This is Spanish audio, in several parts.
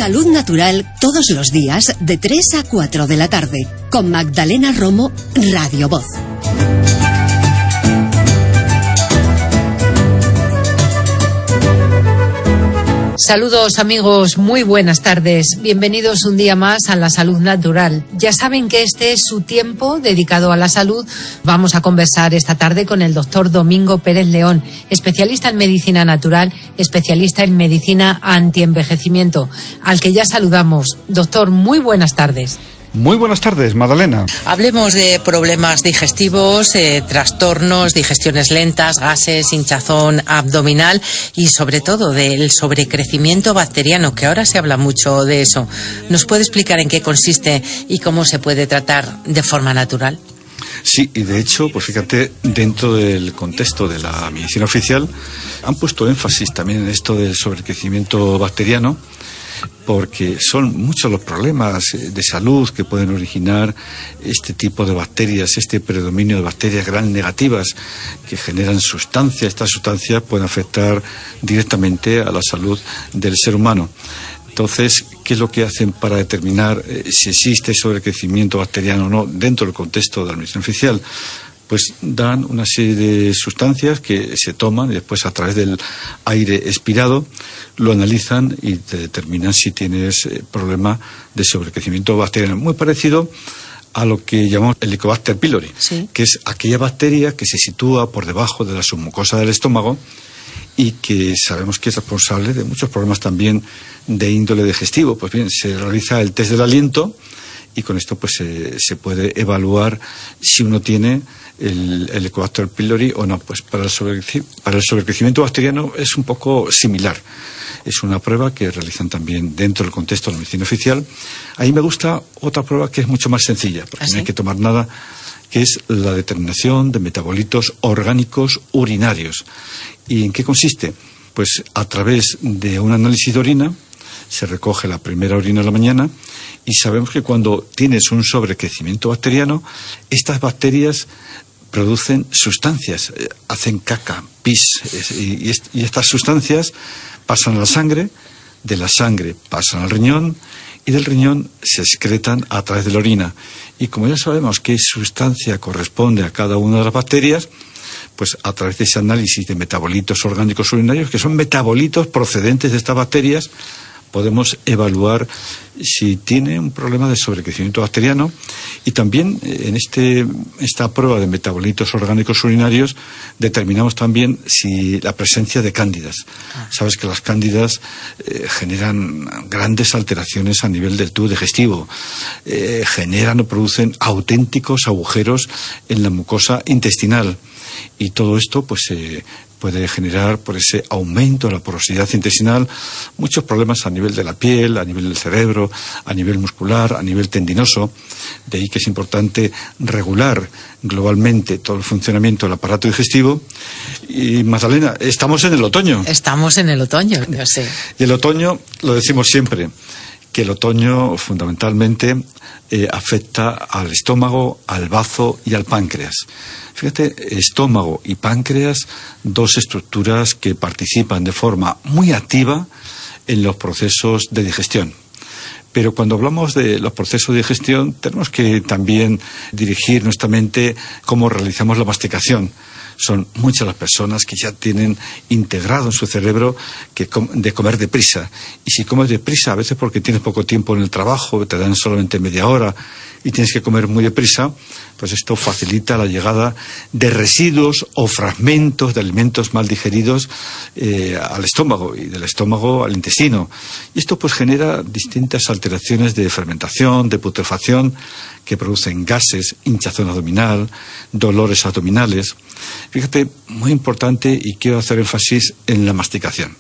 Salud Natural todos los días de 3 a 4 de la tarde con Magdalena Romo, Radio Voz. Saludos amigos, muy buenas tardes. Bienvenidos un día más a la Salud Natural. Ya saben que este es su tiempo dedicado a la salud. Vamos a conversar esta tarde con el doctor Domingo Pérez León, especialista en medicina natural, especialista en medicina antienvejecimiento, al que ya saludamos. Doctor, muy buenas tardes. Muy buenas tardes, Magdalena. Hablemos de problemas digestivos, trastornos, digestiones lentas, gases, hinchazón abdominal y sobre todo del sobrecrecimiento bacteriano, que ahora se habla mucho de eso. ¿Nos puede explicar en qué consiste y cómo se puede tratar de forma natural? Sí, y de hecho, pues fíjate, dentro del contexto de la medicina oficial han puesto énfasis también en esto del sobrecrecimiento bacteriano, porque son muchos los problemas de salud que pueden originar este tipo de bacterias, este predominio de bacterias gram negativas que generan sustancias. Estas sustancias pueden afectar directamente a la salud del ser humano. Entonces, ¿qué es lo que hacen para determinar si existe sobrecrecimiento bacteriano o no dentro del contexto de la medicina oficial? Pues dan una serie de sustancias que se toman y después a través del aire expirado lo analizan y te determinan si tienes problema de sobrecrecimiento bacteriano. Muy parecido a lo que llamamos Helicobacter pylori, ¿sí?, que es aquella bacteria que se sitúa por debajo de la submucosa del estómago y que sabemos que es responsable de muchos problemas también de índole digestivo. Pues bien, se realiza el test del aliento y con esto pues se puede evaluar si uno tiene el Helicobacter pylori o no. Pues para el sobrecrecimiento bacteriano es un poco similar. Es una prueba que realizan también dentro del contexto de la medicina oficial. Ahí me gusta otra prueba que es mucho más sencilla, porque no hay que tomar nada, que es la determinación de metabolitos orgánicos urinarios. ¿Y en qué consiste? Pues a través de un análisis de orina se recoge la primera orina de la mañana y sabemos que cuando tienes un sobrecrecimiento bacteriano, estas bacterias producen sustancias, hacen caca, pis, y estas sustancias pasan a la sangre, de la sangre pasan al riñón y del riñón se excretan a través de la orina. Y como ya sabemos qué sustancia corresponde a cada una de las bacterias, pues a través de ese análisis de metabolitos orgánicos urinarios, que son metabolitos procedentes de estas bacterias, podemos evaluar si tiene un problema de sobrecrecimiento bacteriano. Y también en esta prueba de metabolitos orgánicos urinarios determinamos también si la presencia de cándidas. Sabes que las cándidas generan grandes alteraciones a nivel del tubo digestivo, generan o producen auténticos agujeros en la mucosa intestinal. Y todo esto pues puede generar, por ese aumento de la porosidad intestinal, muchos problemas a nivel de la piel, a nivel del cerebro, a nivel muscular, a nivel tendinoso. De ahí que es importante regular globalmente todo el funcionamiento del aparato digestivo. Y Magdalena, estamos en el otoño. Estamos en el otoño, yo sé. Y el otoño, lo decimos siempre, que el otoño fundamentalmente afecta al estómago, al bazo y al páncreas. Fíjate, estómago y páncreas, dos estructuras que participan de forma muy activa en los procesos de digestión. Pero cuando hablamos de los procesos de digestión, tenemos que también dirigir nuestra mente cómo realizamos la masticación. Son muchas las personas que ya tienen integrado en su cerebro de comer deprisa. Y si comes deprisa, a veces porque tienes poco tiempo en el trabajo, te dan solamente media hora y tienes que comer muy deprisa, pues esto facilita la llegada de residuos o fragmentos de alimentos mal digeridos al estómago y del estómago al intestino. Y esto pues genera distintas alteraciones de fermentación, de putrefacción, que producen gases, hinchazón abdominal, dolores abdominales. Fíjate, muy importante, y quiero hacer énfasis en la masticación.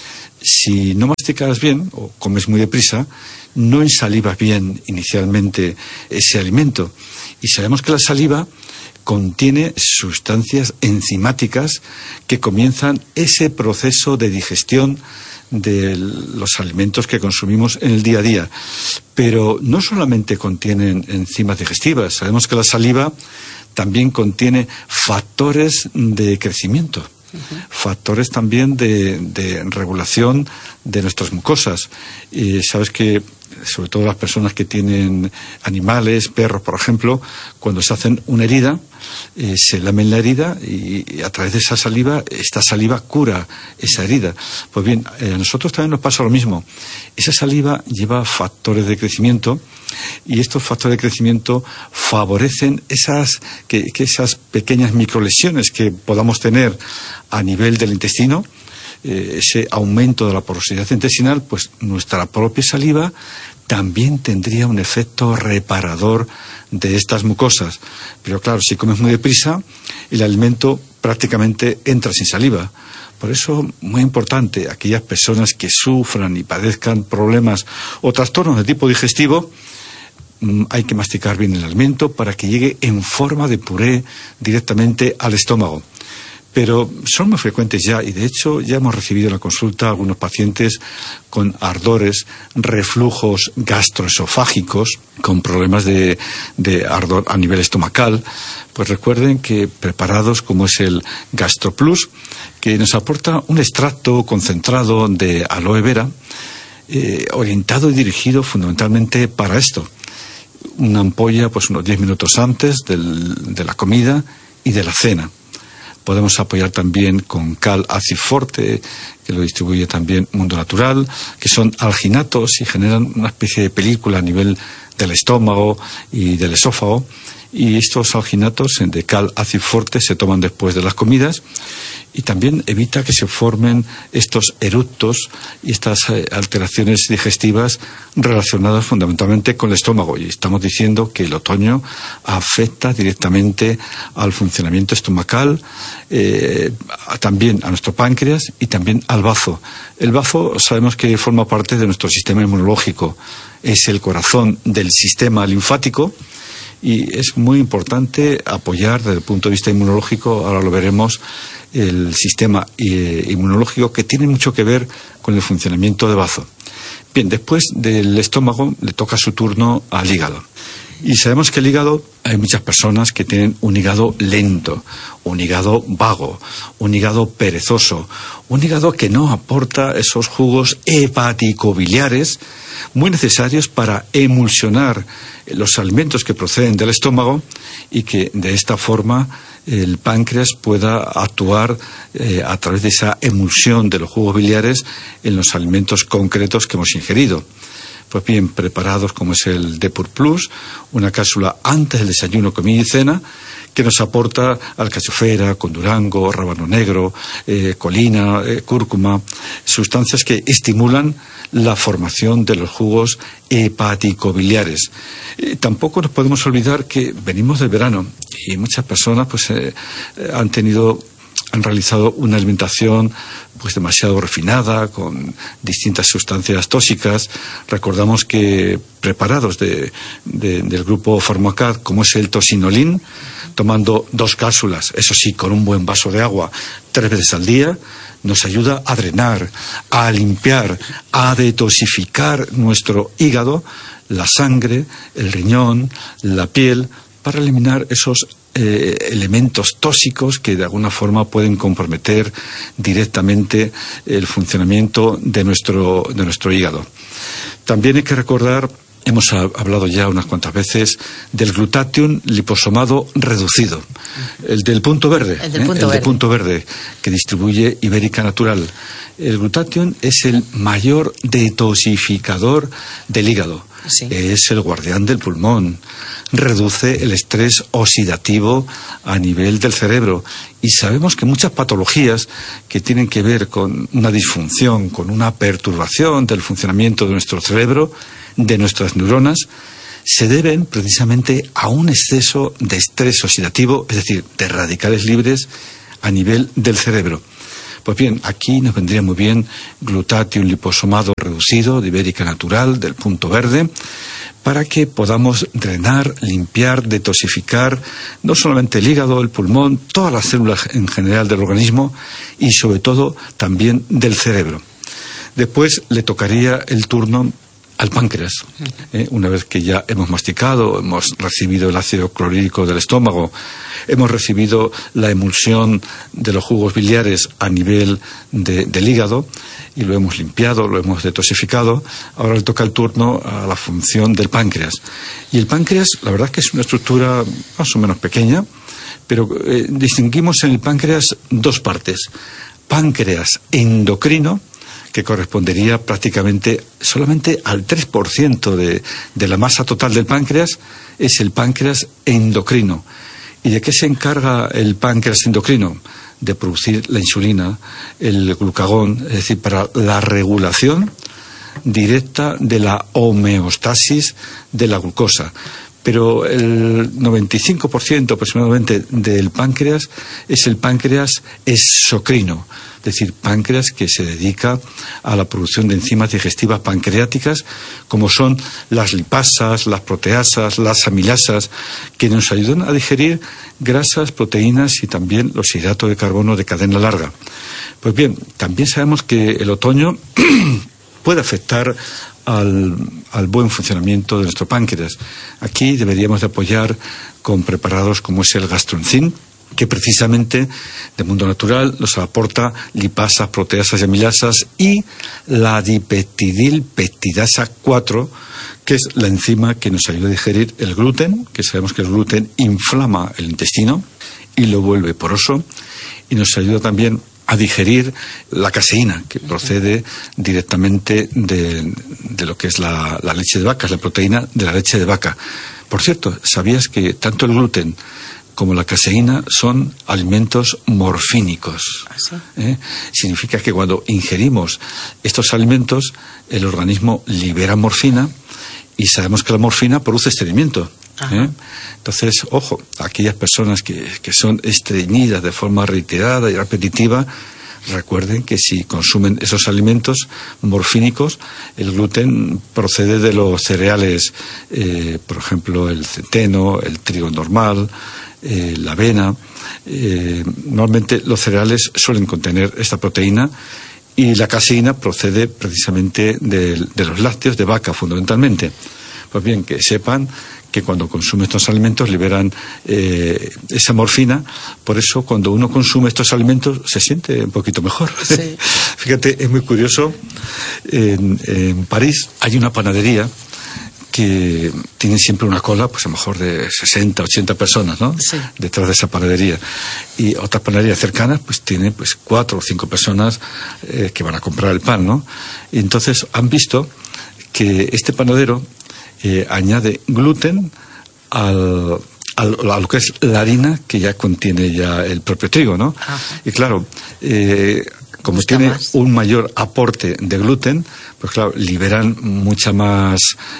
Si no masticas bien o comes muy deprisa, no ensalivas bien inicialmente ese alimento. Y sabemos que la saliva contiene sustancias enzimáticas que comienzan ese proceso de digestión de los alimentos que consumimos en el día a día. Pero no solamente contienen enzimas digestivas, sabemos que la saliva también contiene factores de crecimiento. factores también de regulación de nuestras mucosas. Sabes que sobre todo las personas que tienen animales, perros, por ejemplo, cuando se hacen una herida, se lamen la herida y a través de esa saliva, esta saliva cura esa herida. Pues bien, a nosotros también nos pasa lo mismo. Esa saliva lleva factores de crecimiento y estos factores de crecimiento favorecen que esas pequeñas microlesiones que podamos tener a nivel del intestino, ese aumento de la porosidad intestinal, pues nuestra propia saliva también tendría un efecto reparador de estas mucosas. Pero claro, si comes muy deprisa, el alimento prácticamente entra sin saliva. Por eso, muy importante, aquellas personas que sufran y padezcan problemas o trastornos de tipo digestivo, hay que masticar bien el alimento para que llegue en forma de puré directamente al estómago. Pero son muy frecuentes ya, y de hecho ya hemos recibido en la consulta algunos pacientes con ardores, reflujos gastroesofágicos, con problemas de ardor a nivel estomacal. Pues recuerden que preparados como es el GastroPlus, que nos aporta un extracto concentrado de aloe vera, orientado y dirigido fundamentalmente para esto. Una ampolla pues unos 10 minutos antes de la comida y de la cena. Podemos apoyar también con Cal Aciforte, que lo distribuye también Mundo Natural, que son alginatos y generan una especie de película a nivel del estómago y del esófago. Y estos alginatos de Cal Aciforte se toman después de las comidas y también evita que se formen estos eructos y estas alteraciones digestivas relacionadas fundamentalmente con el estómago. Y estamos diciendo que el otoño afecta directamente al funcionamiento estomacal, también a nuestro páncreas y también al bazo. El bazo sabemos que forma parte de nuestro sistema inmunológico, es el corazón del sistema linfático. Y es muy importante apoyar desde el punto de vista inmunológico, ahora lo veremos, el sistema inmunológico, que tiene mucho que ver con el funcionamiento de bazo. Bien, después del estómago le toca su turno al hígado. Y sabemos que el hígado, hay muchas personas que tienen un hígado lento, un hígado vago, un hígado perezoso, un hígado que no aporta esos jugos hepaticobiliares muy necesarios para emulsionar los alimentos que proceden del estómago y que de esta forma el páncreas pueda actuar a través de esa emulsión de los jugos biliares en los alimentos concretos que hemos ingerido. Pues bien, preparados como es el Depur Plus, una cápsula antes del desayuno, comida y cena, que nos aporta alcachofera, con durango, rábano negro, colina, cúrcuma, sustancias que estimulan la formación de los jugos hepaticobiliares. Tampoco nos podemos olvidar que venimos del verano y muchas personas pues han realizado una alimentación pues demasiado refinada, con distintas sustancias tóxicas. Recordamos que preparados del grupo Pharmacad, como es el tocinolín, tomando 2 cápsulas, eso sí, con un buen vaso de agua, 3 veces al día, nos ayuda a drenar, a limpiar, a detoxificar nuestro hígado, la sangre, el riñón, la piel, para eliminar esos elementos tóxicos que de alguna forma pueden comprometer directamente el funcionamiento de nuestro hígado. También hay que recordar, hemos hablado ya unas cuantas veces, del glutatión liposomado reducido, el del punto verde, de punto verde, que distribuye Ibérica Natural. El glutatión es el mayor detoxificador del hígado. Sí. Es el guardián del pulmón, reduce el estrés oxidativo a nivel del cerebro y sabemos que muchas patologías que tienen que ver con una disfunción, con una perturbación del funcionamiento de nuestro cerebro, de nuestras neuronas, se deben precisamente a un exceso de estrés oxidativo, es decir, de radicales libres a nivel del cerebro. Pues bien, aquí nos vendría muy bien glutatión liposomado reducido de Ibérica Natural, del punto verde, para que podamos drenar, limpiar, detoxificar no solamente el hígado, el pulmón, todas las células en general del organismo y sobre todo también del cerebro. Después le tocaría el turno al páncreas. Una vez que ya hemos masticado, hemos recibido el ácido clorhídrico del estómago, hemos recibido la emulsión de los jugos biliares a nivel del hígado, y lo hemos limpiado, lo hemos detoxificado, ahora le toca el turno a la función del páncreas. Y el páncreas, la verdad es que es una estructura más o menos pequeña, pero distinguimos en el páncreas dos partes. Páncreas endocrino, que correspondería prácticamente solamente al 3% de la masa total del páncreas, es el páncreas endocrino. ¿Y de qué se encarga el páncreas endocrino? De producir la insulina, el glucagón, es decir, para la regulación directa de la homeostasis de la glucosa. Pero el 95% aproximadamente del páncreas es el páncreas exocrino, es decir, páncreas que se dedica a la producción de enzimas digestivas pancreáticas, como son las lipasas, las proteasas, las amilasas, que nos ayudan a digerir grasas, proteínas y también los hidratos de carbono de cadena larga. Pues bien, también sabemos que el otoño puede afectar al buen funcionamiento de nuestro páncreas. Aquí deberíamos de apoyar con preparados como es el Gastroenzym, que precisamente de mundo natural nos aporta lipasas, proteasas y amilasas, y la dipeptidilpeptidasa 4, que es la enzima que nos ayuda a digerir el gluten, que sabemos que el gluten inflama el intestino y lo vuelve poroso, y nos ayuda también a digerir la caseína, que procede directamente de lo que es la leche de vaca, es la proteína de la leche de vaca. Por cierto, ¿sabías que tanto el gluten como la caseína son alimentos morfínicos? ¿Sí? Significa que cuando ingerimos estos alimentos, el organismo libera morfina, y sabemos que la morfina produce estreñimiento. Entonces, ojo, aquellas personas que son estreñidas de forma reiterada y repetitiva, recuerden que si consumen esos alimentos morfínicos, el gluten procede de los cereales, por ejemplo, el centeno, el trigo normal, la avena. Normalmente los cereales suelen contener esta proteína, y la caseína procede precisamente de los lácteos de vaca, fundamentalmente. Pues bien, que sepan que cuando consume estos alimentos liberan esa morfina. Por eso cuando uno consume estos alimentos se siente un poquito mejor. Sí. Fíjate, es muy curioso, en París hay una panadería que tienen siempre una cola, pues a lo mejor de 60, 80 personas, ¿no? Sí. Detrás de esa panadería. Y otras panaderías cercanas, pues tienen pues 4 o 5 personas que van a comprar el pan, ¿no? Y entonces han visto que este panadero añade gluten a lo que es la harina que ya contiene ya el propio trigo, ¿no? Ajá. Y claro, como Gusta tiene más. un mayor aporte de gluten, pues claro, liberan mucha más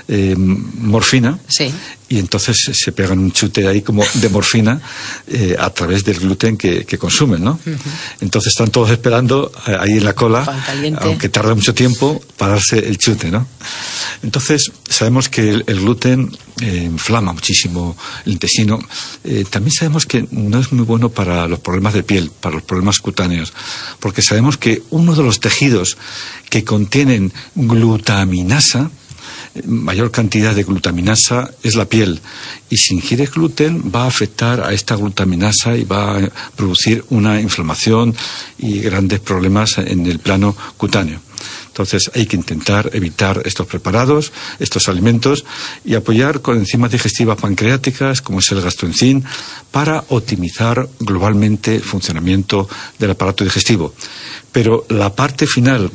morfina. Sí. Y entonces se pegan un chute ahí como de morfina a través del gluten que consumen, ¿no? Entonces están todos esperando ahí en la cola, Pan caliente. aunque tarda mucho tiempo, para darse el chute, ¿no? Entonces sabemos que el gluten inflama muchísimo el intestino. También sabemos que no es muy bueno para los problemas de piel, para los problemas cutáneos, porque sabemos que uno de los tejidos que contienen glutaminasa, mayor cantidad de glutaminasa, es la piel, y si ingieres gluten va a afectar a esta glutaminasa y va a producir una inflamación y grandes problemas en el plano cutáneo. Entonces hay que intentar evitar estos preparados, estos alimentos, y apoyar con enzimas digestivas pancreáticas como es el Gastroenzym, para optimizar globalmente el funcionamiento del aparato digestivo. Pero la parte final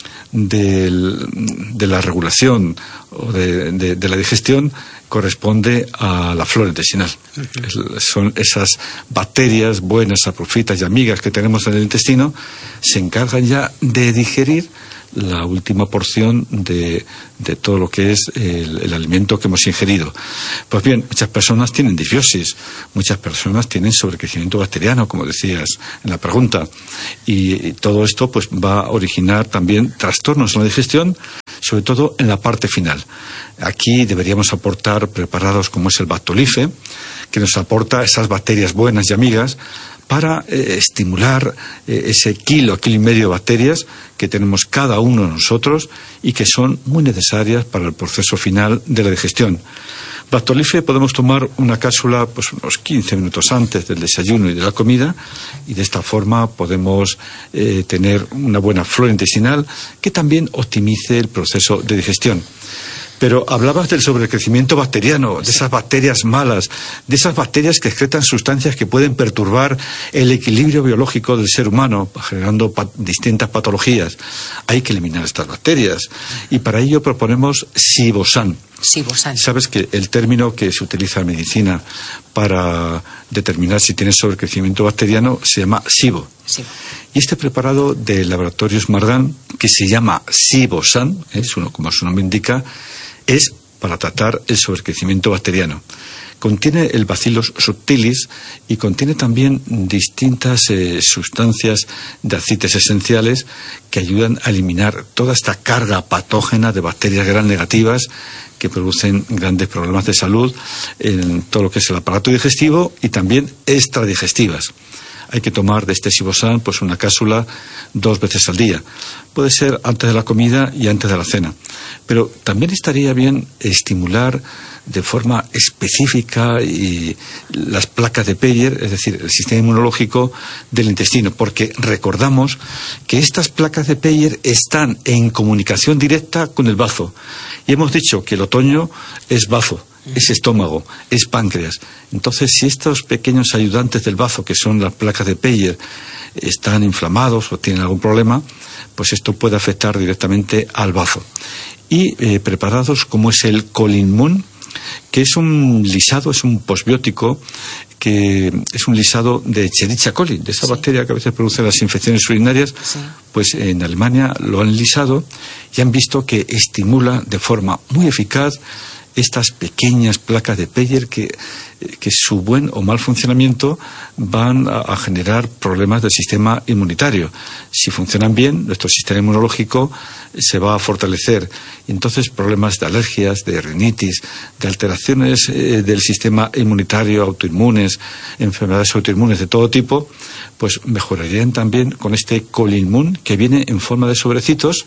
de la regulación o de la digestión corresponde a la flora intestinal. Son esas bacterias buenas, saprofitas y amigas que tenemos en el intestino, se encargan ya de digerir la última porción de todo lo que es el alimento que hemos ingerido. Pues bien, muchas personas tienen disbiosis, muchas personas tienen sobrecrecimiento bacteriano, como decías en la pregunta, y todo esto pues va a originar también trastornos en la digestión, sobre todo en la parte final. Aquí deberíamos aportar preparados como es el Bactolife, que nos aporta esas bacterias buenas y amigas para estimular ese kilo y medio de bacterias que tenemos cada uno de nosotros y que son muy necesarias para el proceso final de la digestión. Bactolife podemos tomar una cápsula pues unos 15 minutos antes del desayuno y de la comida, y de esta forma podemos tener una buena flora intestinal que también optimice el proceso de digestión. Pero hablabas del sobrecrecimiento bacteriano, de esas bacterias malas, de esas bacterias que excretan sustancias que pueden perturbar el equilibrio biológico del ser humano, generando distintas patologías. Hay que eliminar estas bacterias y para ello proponemos Sibosan. Sibosan. Sabes que el término que se utiliza en medicina para determinar si tienes sobrecrecimiento bacteriano se llama SIBO. Sí. Y este preparado de Laboratorios Mardan, que se llama Sibosan, como su nombre indica, es para tratar el sobrecrecimiento bacteriano. Contiene el Bacillus subtilis y contiene también distintas sustancias de aceites esenciales que ayudan a eliminar toda esta carga patógena de bacterias gram negativas que producen grandes problemas de salud en todo lo que es el aparato digestivo y también extradigestivas. Hay que tomar de este Sibosan pues una cápsula 2 veces al día. Puede ser antes de la comida y antes de la cena. Pero también estaría bien estimular de forma específica y las placas de Peyer, es decir, el sistema inmunológico del intestino, porque recordamos que estas placas de Peyer están en comunicación directa con el bazo. Y hemos dicho que el otoño es bazo, es estómago, es páncreas. Entonces, si estos pequeños ayudantes del bazo, que son las placas de Peyer, están inflamados o tienen algún problema, pues esto puede afectar directamente al bazo. Y preparados como es el Colinmun, que es un lisado, es un posbiótico, que es un lisado de Escherichia coli, de esa bacteria que a veces produce las infecciones urinarias. Sí. Pues en Alemania lo han lisado y han visto que estimula de forma muy eficaz estas pequeñas placas de Peyer que su buen o mal funcionamiento van a generar problemas del sistema inmunitario. Si funcionan bien, nuestro sistema inmunológico se va a fortalecer. Y entonces problemas de alergias, de rinitis, de alteraciones del sistema inmunitario, autoinmunes, enfermedades autoinmunes de todo tipo, pues mejorarían también con este Colinmun, que viene en forma de sobrecitos,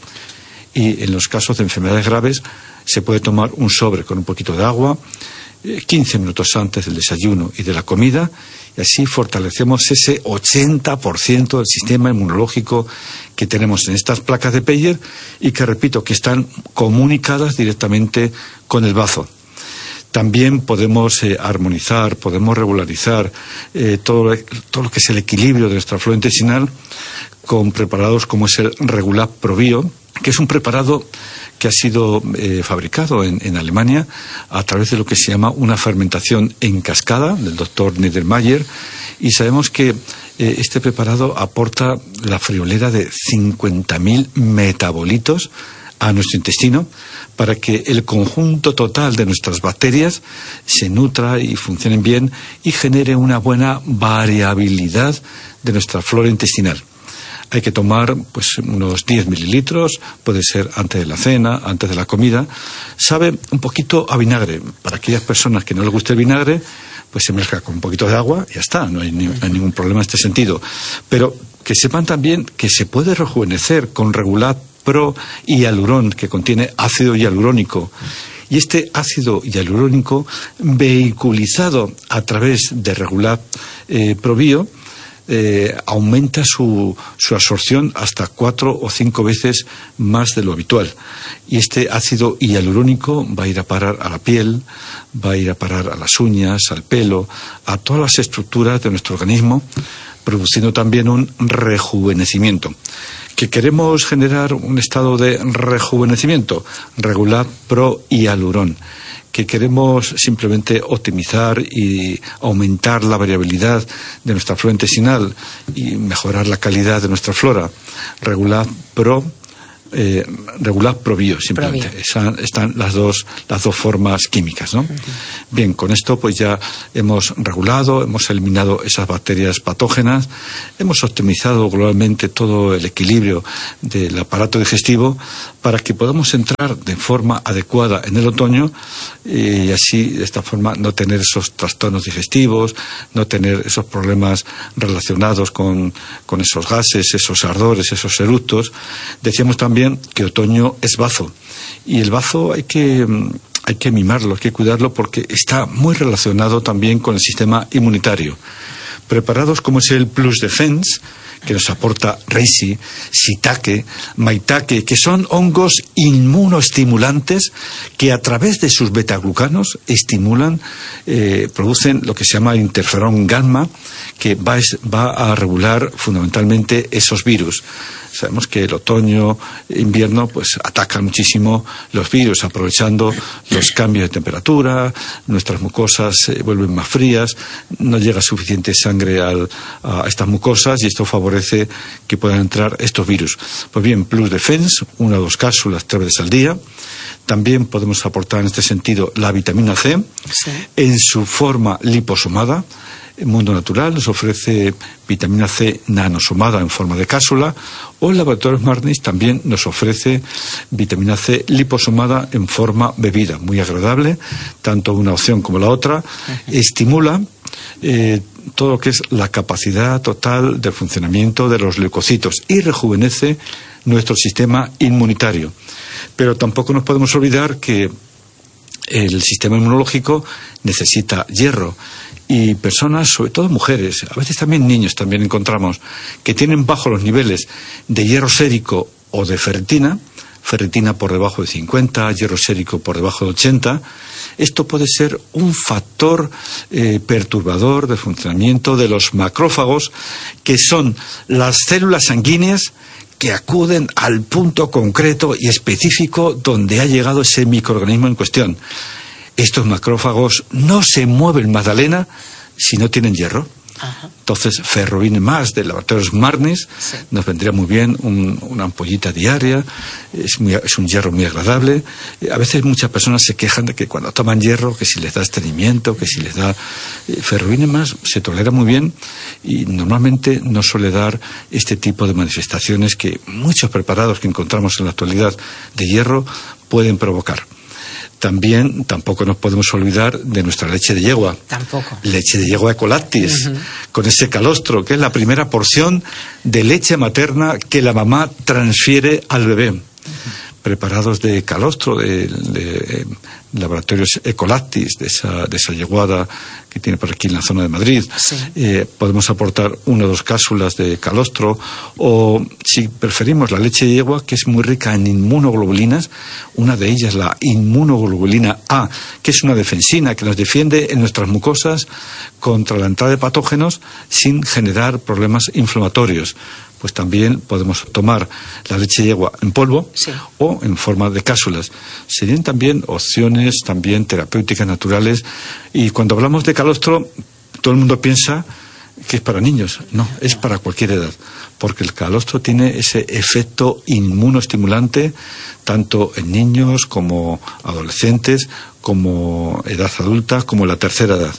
y en los casos de enfermedades graves se puede tomar un sobre con un poquito de agua 15 minutos antes del desayuno y de la comida, y así fortalecemos ese 80% del sistema inmunológico que tenemos en estas placas de Peyer y que, repito, que están comunicadas directamente con el bazo. También podemos armonizar, podemos regularizar todo lo que es el equilibrio de nuestra flora intestinal con preparados como es el Regulap ProBio, que es un preparado que ha sido fabricado en Alemania a través de lo que se llama una fermentación en cascada del doctor Niedermayer, y sabemos que este preparado aporta la friolera de 50.000 metabolitos a nuestro intestino para que el conjunto total de nuestras bacterias se nutra y funcionen bien y genere una buena variabilidad de nuestra flora intestinal. Hay que tomar pues unos 10 mililitros, puede ser antes de la cena, antes de la comida. Sabe un poquito a vinagre. Para aquellas personas que no les guste el vinagre, pues se mezcla con un poquito de agua y ya está, no hay ningún problema en este sentido. Pero que sepan también que se puede rejuvenecer con Regulap Pro Hialuron, que contiene ácido hialurónico. Y este ácido hialurónico, vehiculizado a través de Regulap ProBio, aumenta su absorción hasta 4 o 5 veces más de lo habitual. Y este ácido hialurónico va a ir a parar a la piel, va a ir a parar a las uñas, al pelo, a todas las estructuras de nuestro organismo, produciendo también un rejuvenecimiento. ¿Que queremos generar un estado de rejuvenecimiento? Regulap Pro Hialuron. Que queremos simplemente optimizar y aumentar la variabilidad de nuestra flora intestinal y mejorar la calidad de nuestra flora. Regulap Pro regular ProBio, simplemente. Están las dos formas químicas, ¿no? Bien, con esto pues ya hemos regulado, hemos eliminado esas bacterias patógenas, hemos optimizado globalmente todo el equilibrio del aparato digestivo para que podamos entrar de forma adecuada en el otoño y así, de esta forma, no tener esos trastornos digestivos, no tener esos problemas relacionados con esos gases, esos ardores, esos eructos. Decíamos también que otoño es bazo, y el bazo hay que mimarlo, hay que cuidarlo porque está muy relacionado también con el sistema inmunitario. Preparados como es el Plus Defense, que nos aporta reishi, shiitake, maitake, que son hongos inmunoestimulantes que a través de sus betaglucanos estimulan, producen lo que se llama interferón gamma, que va a regular fundamentalmente esos virus. Sabemos que el otoño, invierno, pues atacan muchísimo los virus, aprovechando los cambios de temperatura, nuestras mucosas se vuelven más frías, no llega suficiente sangre a estas mucosas y esto favorece que puedan entrar estos virus. Pues bien, Plus Defense, 1 o 2 cápsulas 3 veces al día. También podemos aportar en este sentido la vitamina C, en su forma liposomada. El Mundo Natural nos ofrece vitamina C nanosomada en forma de cápsula, o el Laboratorios Marnis también nos ofrece vitamina C liposomada en forma bebida, muy agradable, tanto una opción como la otra. Estimula todo lo que es la capacidad total de funcionamiento de los leucocitos y rejuvenece nuestro sistema inmunitario. Pero tampoco nos podemos olvidar que el sistema inmunológico necesita hierro. Y personas, sobre todo mujeres, a veces también niños también encontramos, que tienen bajos los niveles de hierro sérico o de ferritina por debajo de 50, hierro sérico por debajo de 80. Esto puede ser un factor perturbador del funcionamiento de los macrófagos, que son las células sanguíneas que acuden al punto concreto y específico donde ha llegado ese microorganismo en cuestión. Estos macrófagos no se mueven, Magdalena, si no tienen hierro. Entonces, Ferrovine Más de Laboratorios Marnis nos vendría muy bien una ampollita diaria. Es un hierro muy agradable. A veces muchas personas se quejan de que cuando toman hierro, que si les da estreñimiento, que si les da... Ferrovine Más se tolera muy bien y normalmente no suele dar este tipo de manifestaciones que muchos preparados que encontramos en la actualidad de hierro pueden provocar. Tampoco nos podemos olvidar de nuestra leche de yegua. Tampoco. Leche de yegua Ecolactis, con ese calostro, que es la primera porción de leche materna que la mamá transfiere al bebé. Preparados de calostro, de laboratorios Ecolactis, de esa yeguada que tiene por aquí en la zona de Madrid. Podemos aportar 1 o 2 cápsulas de calostro, o si preferimos la leche de yegua, que es muy rica en inmunoglobulinas, una de ellas la inmunoglobulina A, que es una defensina que nos defiende en nuestras mucosas contra la entrada de patógenos sin generar problemas inflamatorios. Pues también podemos tomar la leche de yegua en polvo o en forma de cápsulas. Serían también opciones terapéuticas naturales. Y cuando hablamos de calostro, todo el mundo piensa que es para niños. No, es para cualquier edad, porque el calostro tiene ese efecto inmunoestimulante tanto en niños como adolescentes, como edad adulta, como la tercera edad.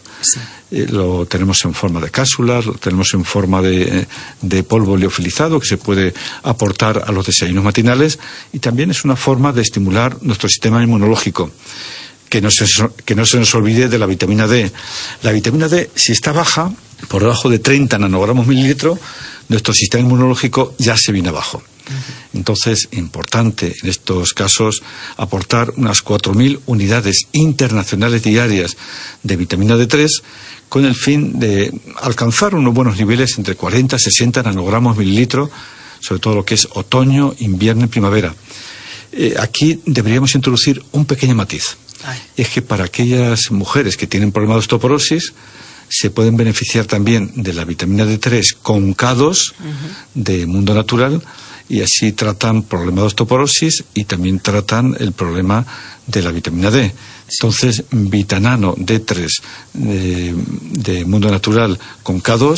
Lo tenemos en forma de cápsulas, lo tenemos en forma de polvo liofilizado que se puede aportar a los desayunos matinales, y también es una forma de estimular nuestro sistema inmunológico. Que no se nos olvide de la vitamina D. La vitamina D, si está baja, por debajo de 30 nanogramos mililitro, nuestro sistema inmunológico ya se viene abajo. Entonces, importante en estos casos aportar unas 4.000 unidades internacionales diarias de vitamina D3 con el fin de alcanzar unos buenos niveles entre 40 y 60 nanogramos mililitro, sobre todo lo que es otoño, invierno y primavera. Aquí deberíamos introducir un pequeño matiz. Y es que para aquellas mujeres que tienen problemas de osteoporosis se pueden beneficiar también de la vitamina D3 con K2 de Mundo Natural, y así tratan problemas de osteoporosis y también tratan el problema de la vitamina D. Entonces, Vitanano D3 de Mundo Natural con K2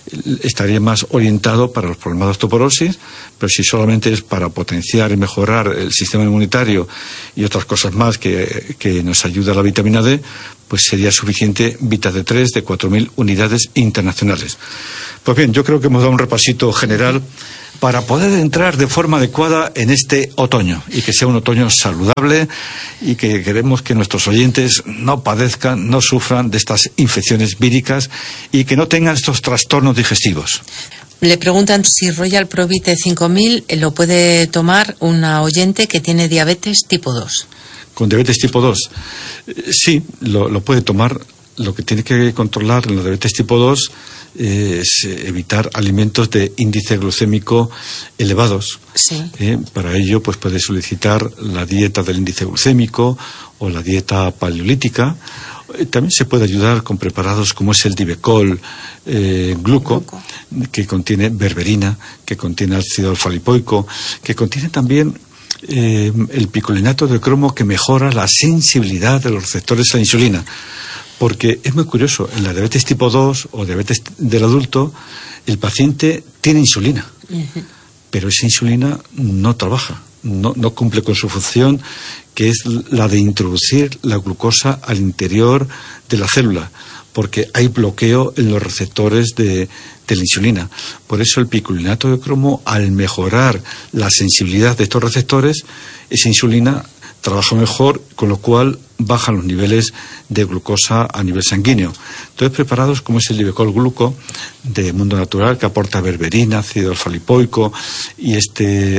estaría más orientado para los problemas de osteoporosis, pero si solamente es para potenciar y mejorar el sistema inmunitario y otras cosas más que nos ayuda la vitamina D, pues sería suficiente Vita D3 de 4.000 unidades internacionales. Pues bien, yo creo que hemos dado un repasito general para poder entrar de forma adecuada en este otoño, y que sea un otoño saludable, y que queremos que nuestros oyentes no padezcan, no sufran de estas infecciones víricas y que no tengan estos trastornos digestivos. Le preguntan si Royal Provite 5000 lo puede tomar una oyente que tiene diabetes tipo 2. Con diabetes tipo 2, sí, lo puede tomar. Lo que tiene que controlar en la diabetes tipo 2 es evitar alimentos de índice glucémico elevados. Sí. Para ello, pues puede solicitar la dieta del índice glucémico o la dieta paleolítica. También se puede ayudar con preparados como es el Divecol Gluco, que contiene berberina, que contiene ácido alfa-lipoico, que contiene también el picolinato de cromo, que mejora la sensibilidad de los receptores a la insulina. Porque es muy curioso, en la diabetes tipo 2 o diabetes del adulto, el paciente tiene insulina, pero esa insulina no trabaja, no cumple con su función, que es la de introducir la glucosa al interior de la célula, porque hay bloqueo en los receptores de la insulina. Por eso el picolinato de cromo, al mejorar la sensibilidad de estos receptores, esa insulina trabaja mejor, con lo cual bajan los niveles de glucosa a nivel sanguíneo. Entonces, preparados como es el Divecol Gluco de Mundo Natural, que aporta berberina, ácido alfa-lipoico y este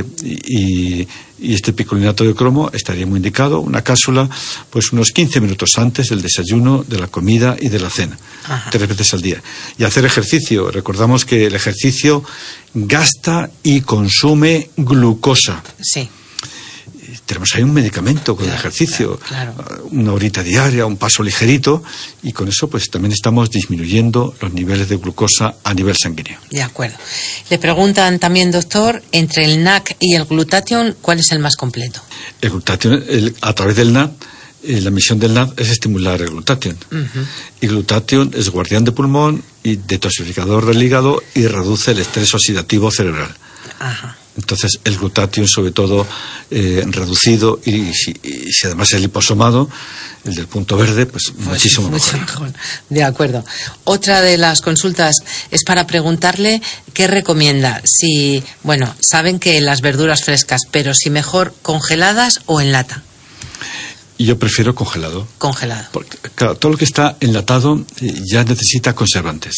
picolinato de cromo, estaría muy indicado. Una cápsula, pues unos 15 minutos antes del desayuno, de la comida y de la cena. Ajá. 3 veces al día. Y hacer ejercicio. Recordamos que el ejercicio gasta y consume glucosa. Sí. Tenemos ahí un medicamento con el ejercicio, una horita diaria, un paso ligerito, y con eso pues también estamos disminuyendo los niveles de glucosa a nivel sanguíneo. De acuerdo. Le preguntan también, doctor, entre el NAC y el glutatión, ¿cuál es el más completo? El glutatión, a través del NAC, la misión del NAC es estimular el glutatión. Y glutatión es guardián de pulmón y detoxificador del hígado, y reduce el estrés oxidativo cerebral. Ajá. Entonces, el glutatión, sobre todo, reducido, y si además es liposomado, el del punto verde, pues muchísimo mejor. De acuerdo. Otra de las consultas es para preguntarle qué recomienda. Si, bueno, saben que las verduras frescas, pero si mejor congeladas o en lata. Yo prefiero congelado. Congelado. Porque, claro, todo lo que está enlatado ya necesita conservantes.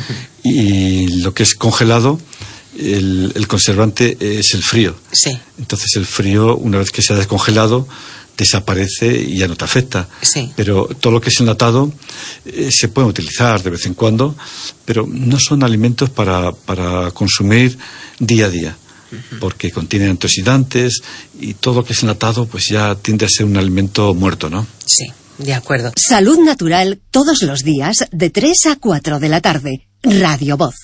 Y lo que es congelado, el conservante es el frío. Sí. Entonces el frío, una vez que se ha descongelado, desaparece y ya no te afecta. Sí. Pero todo lo que es enlatado se puede utilizar de vez en cuando, pero no son alimentos para consumir día a día, porque contienen antioxidantes, y todo lo que es enlatado pues ya tiende a ser un alimento muerto, ¿no? Sí, de acuerdo. Salud Natural, todos los días de 3 a 4 de la tarde. Radio Voz.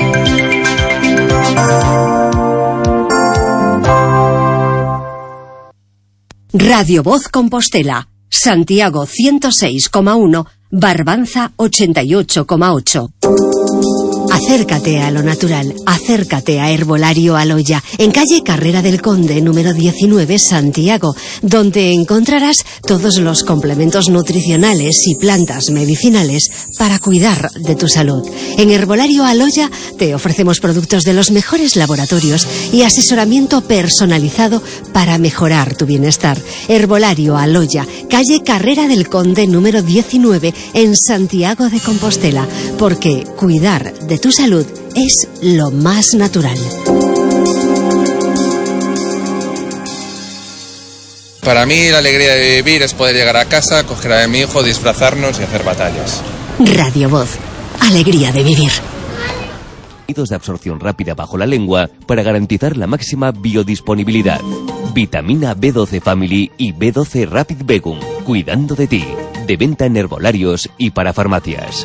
Radio Voz Compostela, Santiago 106,1, Barbanza 88,8. Acércate a lo natural, acércate a Herbolario Aloya, en calle Carrera del Conde, número 19, Santiago, donde encontrarás todos los complementos nutricionales y plantas medicinales para cuidar de tu salud. En Herbolario Aloya te ofrecemos productos de los mejores laboratorios y asesoramiento personalizado para mejorar tu bienestar. Herbolario Aloya, calle Carrera del Conde, número 19, en Santiago de Compostela, porque cuidar de tu salud es lo más natural. Para mí la alegría de vivir es poder llegar a casa, coger a mi hijo, disfrazarnos y hacer batallas. Radio Voz, alegría de vivir. De absorción rápida bajo la lengua para garantizar la máxima biodisponibilidad. Vitamina B12 Family y B12 Rapid Begum, cuidando de ti. De venta en herbolarios y para farmacias.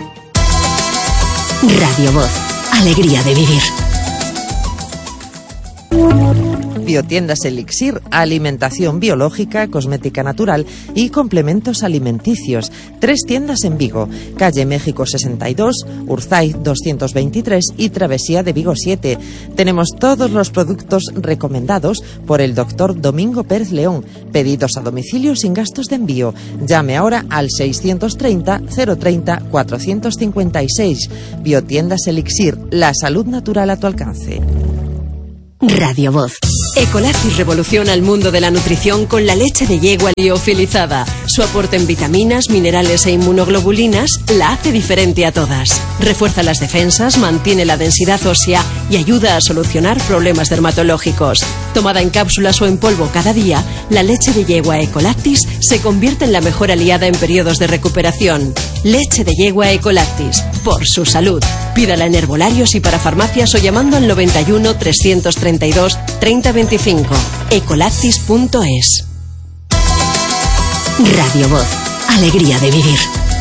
Radio Voz, alegría de vivir. Biotiendas Elixir, alimentación biológica, cosmética natural y complementos alimenticios. 3 tiendas en Vigo, calle México 62, Urzaiz 223 y Travesía de Vigo 7. Tenemos todos los productos recomendados por el doctor Domingo Pérez León. Pedidos a domicilio sin gastos de envío. Llame ahora al 630 030 456. Biotiendas Elixir, la salud natural a tu alcance. Radio Voz. Ecolactis revoluciona el mundo de la nutrición con la leche de yegua liofilizada. Su aporte en vitaminas, minerales e inmunoglobulinas la hace diferente a todas. Refuerza las defensas, mantiene la densidad ósea y ayuda a solucionar problemas dermatológicos. Tomada en cápsulas o en polvo cada día, la leche de yegua Ecolactis se convierte en la mejor aliada en periodos de recuperación. Leche de yegua Ecolactis, por su salud. Pídala en herbolarios y para farmacias o llamando al 91 332 3025. Ecolactis.es. Radio Voz. Alegría de vivir.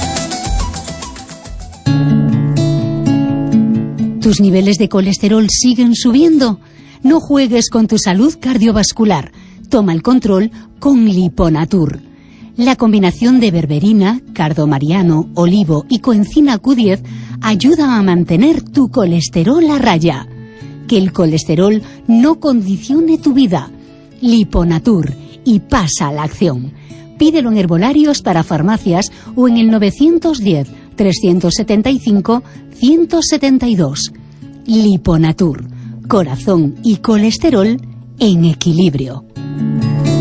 ¿Tus niveles de colesterol siguen subiendo? No juegues con tu salud cardiovascular. Toma el control con Liponatur. La combinación de berberina, cardomariano, olivo y coenzima Q10 ayuda a mantener tu colesterol a raya. Que el colesterol no condicione tu vida. Liponatur, y pasa a la acción. Pídelo en herbolarios para farmacias o en el 910 375 172. Liponatur, corazón y colesterol en equilibrio.